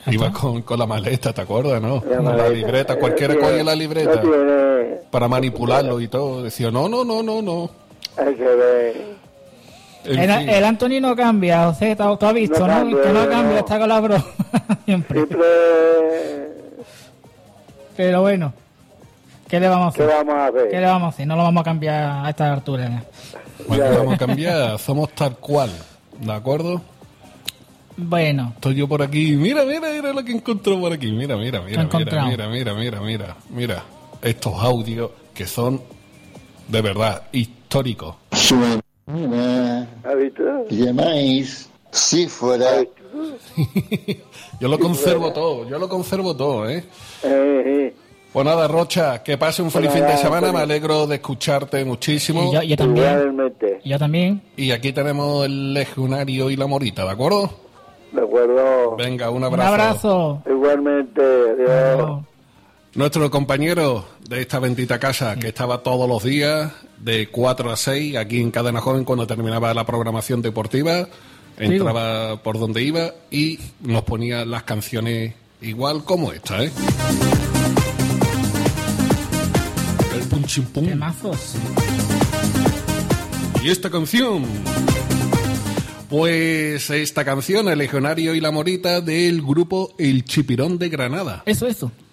Iba con la maleta, ¿te acuerdas, no? La libreta, cualquiera coge la libreta para manipularlo y todo. Decía, no. Hay que ver. El Anthony no cambia, José, tú has visto, ¿no? Cambia, Que no cambia, está con la broma siempre. Pero bueno, ¿qué le vamos a hacer? ¿Qué le vamos a hacer? No lo vamos a cambiar a estas alturas. ¿No? Bueno, vamos a cambiar, somos tal cual, ¿de acuerdo? Bueno. Estoy yo por aquí, mira lo que encontró por aquí, mira. Estos audios que son de verdad históricos. ¿Qué llamáis? Si fuera. Yo lo conservo todo, ¿eh? Pues nada, Rocha, que pase un feliz fin de semana, me alegro de escucharte muchísimo. Yo también. Y aquí tenemos el Legionario y la Morita, ¿de acuerdo? De acuerdo. Venga, un abrazo. Un abrazo. Igualmente, adiós. Nuestro compañero de esta bendita casa, que estaba todos los días de 4 a 6 aquí en Cadena Joven cuando terminaba la programación deportiva, entraba por donde iba y nos ponía las canciones igual como esta, ¿eh? El pum chim pum. Temazos. Y esta canción, pues esta canción, El Legionario y la Morita, del grupo El Chipirón de Granada. Eso.